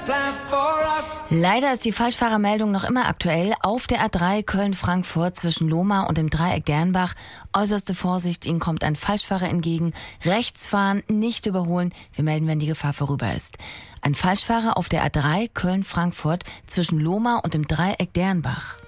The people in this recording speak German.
Leider ist die Falschfahrermeldung noch immer aktuell. Auf der A3 Köln-Frankfurt zwischen Lohmar und dem Dreieck Dernbach. Äußerste Vorsicht, Ihnen kommt ein Falschfahrer entgegen. Rechts fahren, nicht überholen. Wir melden, wenn die Gefahr vorüber ist. Ein Falschfahrer auf der A3 Köln-Frankfurt zwischen Lohmar und dem Dreieck Dernbach.